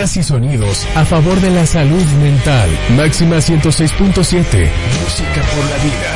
ideas y sonidos a favor de la salud mental. Máxima 106.7. Música por la vida.